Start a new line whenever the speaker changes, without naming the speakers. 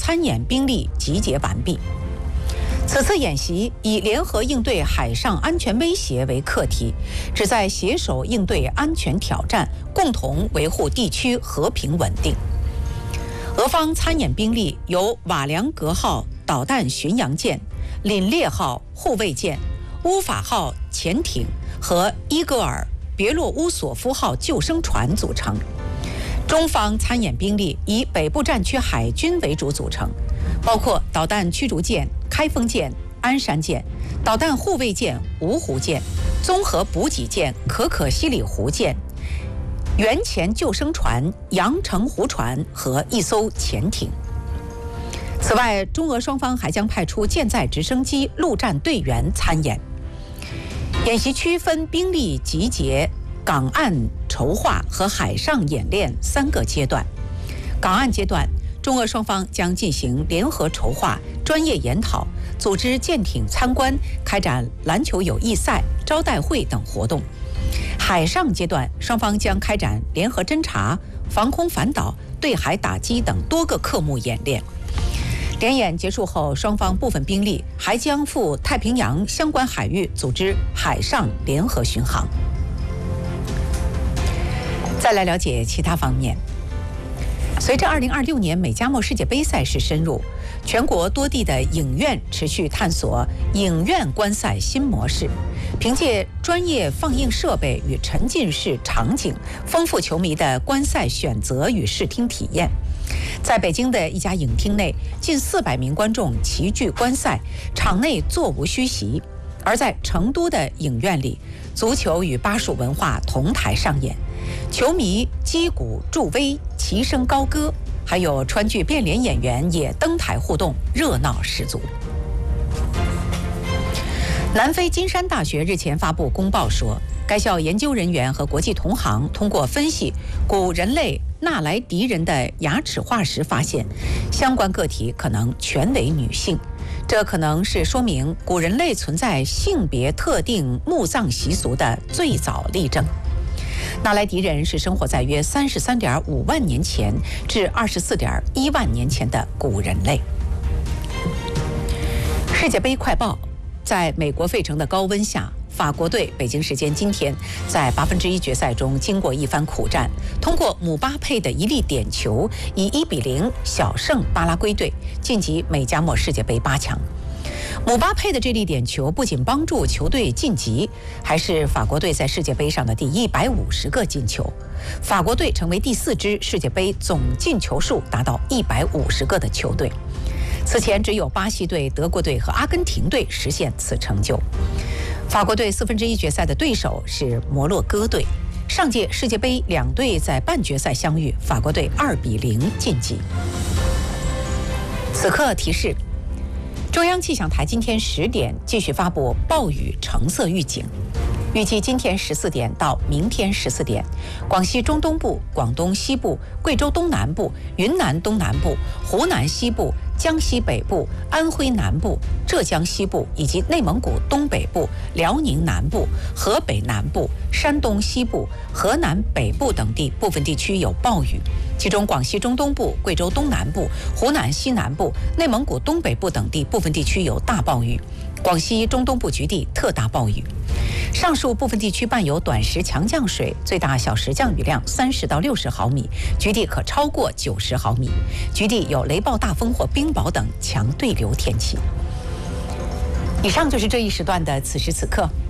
参演兵力集结完毕。此次演习以联合应对海上安全威胁为课题，旨在携手应对安全挑战，共同维护地区和平稳定。俄方参演兵力由瓦良格号导弹巡洋舰、凛冽号护卫舰、乌法号潜艇和伊戈尔·别洛乌索夫号救生船组成。中方参演兵力以北部战区海军为主组成，包括导弹驱逐舰开封舰、鞍山舰、导弹护卫舰芜湖舰、综合补给舰可可西里湖舰、原潜救生船阳澄湖船和一艘潜艇。此外，中俄双方还将派出舰载直升机陆战队员参演。演习区分兵力集结、港岸筹划和海上演练3个阶段。港岸阶段，中俄双方将进行联合筹划、专业研讨，组织舰艇参观，开展篮球友谊赛、招待会等活动。海上阶段，双方将开展联合侦察、防空反导、对海打击等多个科目演练。联演结束后，双方部分兵力还将赴太平洋相关海域组织海上联合巡航。再来了解其他方面。随着2026年美加墨世界杯赛事深入，全国多地的影院持续探索影院观赛新模式，凭借专业放映设备与沉浸式场景，丰富球迷的观赛选择与视听体验。在北京的一家影厅内，近400名观众齐聚观赛，场内座无虚席；而在成都的影院里，足球与巴蜀文化同台上演，球迷击鼓助威，齐声高歌，还有川剧变脸演员也登台互动，热闹十足。南非金山大学日前发布公报说，该校研究人员和国际同行通过分析古人类纳莱迪人的牙齿化石发现，相关个体可能全为女性，这可能是说明古人类存在性别特定墓葬习俗的最早例证。纳莱迪人是生活在约33.5万年前至24.1万年前的古人类。世界杯快报。在美国费城的高温下，法国队北京时间今天在1/8决赛中经过一番苦战，通过姆巴佩的一粒点球，以1-0小胜巴拉圭队，晋级美加墨世界杯8强。姆巴佩的这粒点球不仅帮助球队晋级，还是法国队在世界杯上的第150个进球。法国队成为第4支世界杯总进球数达到150个的球队。此前只有巴西队、德国队和阿根廷队实现此成就。法国队1/4决赛的对手是摩洛哥队。上届世界杯两队在半决赛相遇，法国队2-0晋级。此刻提示：中央气象台今天10点继续发布暴雨橙色预警。预计今天14点到明天14点，广西中东部、广东西部、贵州东南部、云南东南部、湖南西部、江西北部、安徽南部、浙江西部以及内蒙古东北部、辽宁南部、河北南部、山东西部、河南北部等地部分地区有暴雨，其中广西中东部、贵州东南部、湖南西南部、内蒙古东北部等地部分地区有大暴雨，广西中东部局地特大暴雨。上述部分地区伴有短时强降水，最大小时降雨量30到60毫米，局地可超过90毫米，局地有雷暴大风或冰雹等强对流天气。以上就是这一时段的此时此刻。